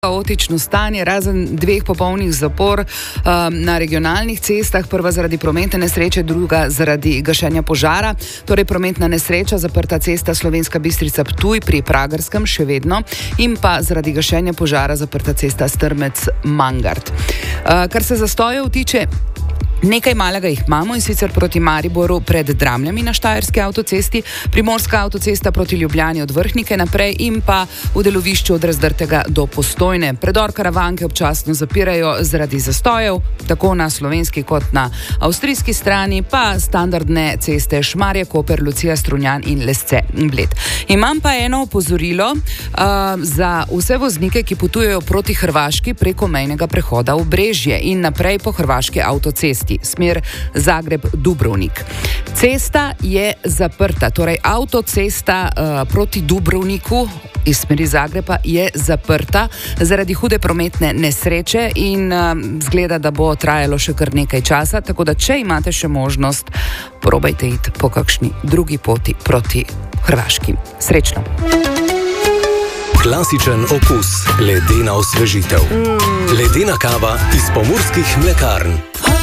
Kaotično stanje, razen 2 popolnih zapor na regionalnih cestah, prva zaradi prometne nesreče, druga zaradi gašenja požara. Torej prometna nesreča, zaprta cesta Slovenska Bistrica-Ptuj pri Pragerskem še vedno in pa zaradi gašenja požara zaprta cesta Strmec-Mangart. Kar se zastojev tiče, nekaj malega jih imamo, in sicer proti Mariboru pred Dramljami na Štajerski avtocesti, Primorska avtocesta proti Ljubljani od Vrhnike naprej in pa v delovišču od Razdrtega do Postojne. Predor Karavanke občasno zapirajo zaradi zastojev, tako na slovenski kot na avstrijski strani, pa standardne ceste Šmarje, Koper, Lucija, Strunjan in Lesce-Bled. Imam pa eno opozorilo za vse voznike, ki potujejo proti Hrvaški preko mejnega prehoda v Brežje in naprej po hrvaški avtocesti, smer Zagreb-Dubrovnik. Cesta je zaprta, torej avtocesta proti Dubrovniku iz smeri Zagreba je zaprta zaradi hude prometne nesreče in zgleda, da bo trajalo še kar nekaj časa, tako da če imate še možnost, probajte iti po kakšni drugi poti proti Hrvaški. Srečno! Klasičen okus, ledena osvežitev. Ledena kava iz pomurskih mlekarn.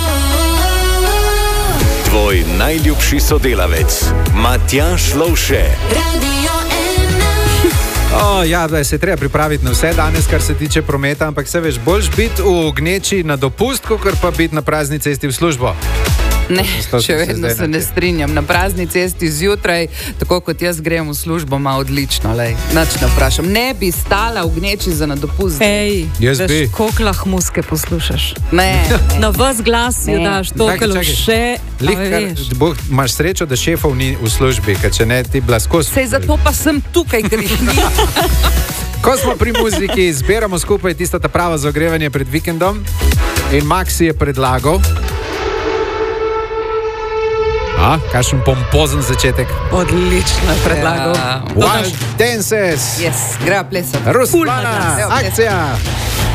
Tvoj najljubši sodelavec, Matjaž Lovše. Ja, da se treba pripraviti na vse danes, kar se tiče prometa, ampak se veš, boljš biti v Gneči na dopust, kot pa biti na prazni cesti v službo. Ne, še vedno se ne strinjam. Na prazni cesti zjutraj, tako kot jaz grem v službo, ima odlično, nič ne vprašam. Ne bi stala v Gneči za nadopust. Jaz bi. Koliko muske poslušaš? Ne. Na vas glas jo daš, toliko še. Imaš srečo, da šefov ni v službi, ker če ne, ti blasko. Sej zato pa sem tukaj, ker jih ni. Ko smo pri muziki, zbiramo skupaj tista ta prava za ogrevanje pred vikendom in Maxi je predlagal. Kakšen pompozen začetek. Odlično je predlagal. Wild Dances. Yes, gre plesati. Ruslana, akcija.